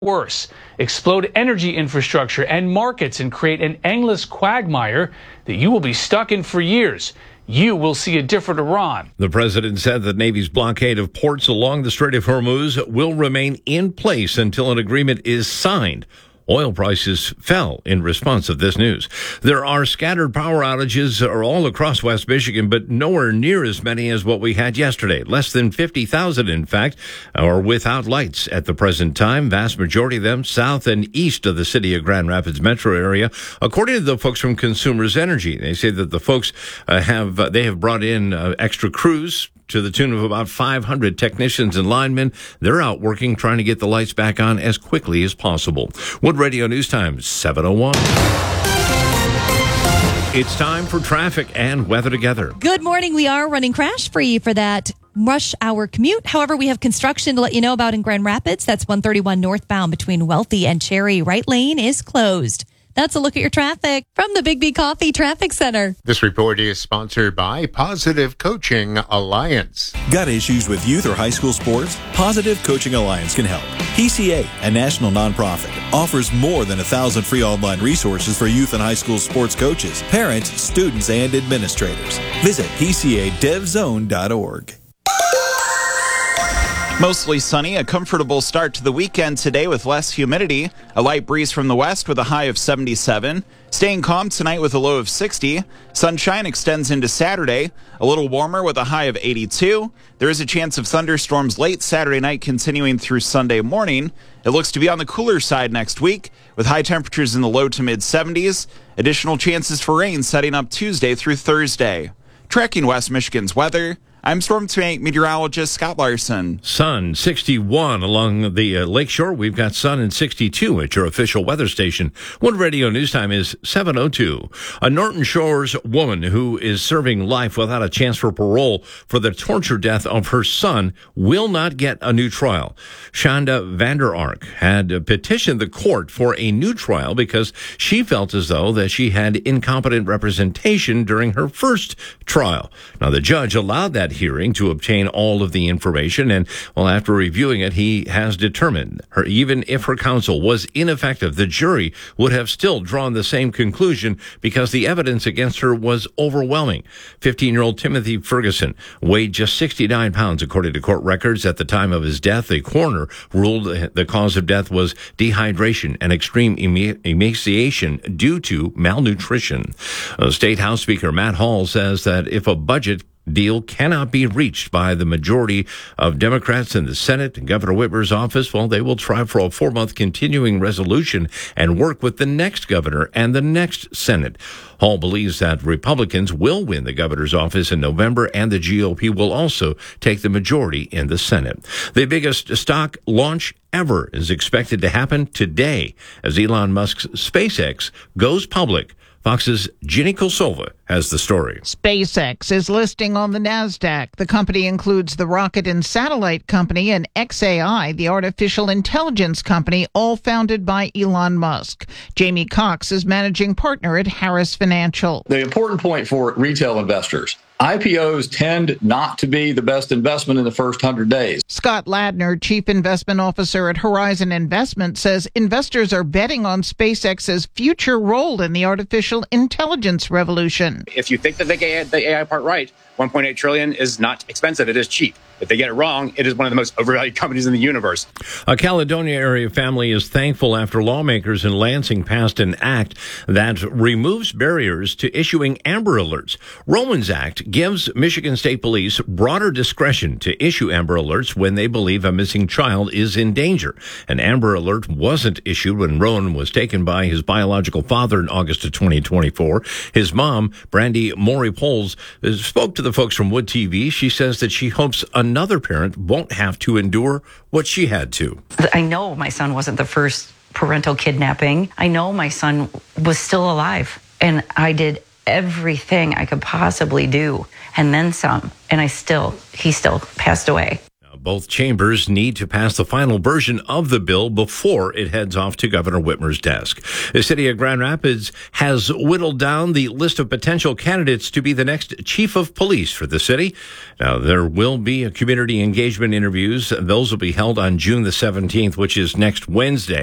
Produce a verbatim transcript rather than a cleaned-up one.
worse, explode energy infrastructure and markets and create an endless quagmire that you will be stuck in for years. You will see a different Iran. The president said the Navy's blockade of ports along the Strait of Hormuz will remain in place until an agreement is signed. Oil prices fell in response to this news. There are scattered power outages all across West Michigan, but nowhere near as many as what we had yesterday. Less than fifty thousand, in fact, are without lights at the present time. Vast majority of them south and east of the city of Grand Rapids metro area. According to the folks from Consumers Energy, they say that the folks uh, have uh, they have brought in uh, extra crews to the tune of about five hundred technicians and linemen. They're out working, trying to get the lights back on as quickly as possible. Wood Radio News Time, seven oh one. It's time for traffic and weather together. Good morning. We are running crash-free for that rush hour commute. However, we have construction to let you know about in Grand Rapids. That's one thirty-one northbound between Wealthy and Cherry. Right lane is closed. That's a look at your traffic from the Big B Coffee Traffic Center. This report is sponsored by Positive Coaching Alliance. Got issues with youth or high school sports? Positive Coaching Alliance can help. P C A, a national nonprofit, offers more than a thousand free online resources for youth and high school sports coaches, parents, students, and administrators. Visit P C A dev zone dot org. Mostly sunny, a comfortable start to the weekend today with less humidity. A light breeze from the west with a high of seventy-seven. Staying calm tonight with a low of sixty. Sunshine extends into Saturday, a little warmer with a high of eighty-two. There is a chance of thunderstorms late Saturday night continuing through Sunday morning. It looks to be on the cooler side next week with high temperatures in the low to mid seventies. Additional chances for rain setting up Tuesday through Thursday. Tracking West Michigan's weather, I'm Storm Team meteorologist Scott Larson. Sun, sixty-one along the uh, lakeshore. We've got sun and sixty-two at your official weather station. One Radio News Time is seven oh two. A Norton Shores woman who is serving life without a chance for parole for the torture death of her son will not get a new trial. Shonda Vander Ark had petitioned the court for a new trial because she felt as though that she had incompetent representation during her first trial. Now, the judge allowed that hearing to obtain all of the information, and well, after reviewing it, he has determined her even if her counsel was ineffective, the jury would have still drawn the same conclusion because the evidence against her was overwhelming. fifteen-year-old Timothy Ferguson weighed just sixty-nine pounds according to court records at the time of his death. The coroner ruled the cause of death was dehydration and extreme ema- emaciation due to malnutrition. Uh, State House Speaker Matt Hall says that if a budget deal cannot be reached by the majority of Democrats in the Senate and Governor Whitmer's office, well, they will try for a four-month continuing resolution and work with the next governor and the next Senate. Hall believes that Republicans will win the governor's office in November, and the G O P will also take the majority in the Senate. The biggest stock launch ever is expected to happen today as Elon Musk's SpaceX goes public. Fox's Ginny Kosova has the story. SpaceX is listing on the NASDAQ. The company includes the rocket and satellite company and X A I, the artificial intelligence company, all founded by Elon Musk. Jamie Cox is managing partner at Harris Financial. The important point for retail investors: I P Os tend not to be the best investment in the first one hundred days. Scott Ladner, Chief Investment Officer at Horizon Investment, says investors are betting on SpaceX's future role in the artificial intelligence revolution. If you think that they get the A I part right, one point eight trillion dollars is not expensive. It is cheap. If they get it wrong, it is one of the most overvalued companies in the universe. A Caledonia area family is thankful after lawmakers in Lansing passed an act that removes barriers to issuing Amber Alerts. Rowan's Act gives Michigan State Police broader discretion to issue Amber Alerts when they believe a missing child is in danger. An Amber Alert wasn't issued when Rowan was taken by his biological father in August of twenty twenty-four. His mom, Brandy Maury Poles, spoke to the folks from Wood T V. She says that she hopes another parent won't have to endure what she had to. I know my son wasn't the first parental kidnapping. I know my son was still alive, and I did everything I could possibly do, and then some, and I still, he still passed away. Both chambers need to pass the final version of the bill before it heads off to Governor Whitmer's desk. The city of Grand Rapids has whittled down the list of potential candidates to be the next chief of police for the city. Now, there will be a community engagement interviews. Those will be held on June the seventeenth, which is next Wednesday.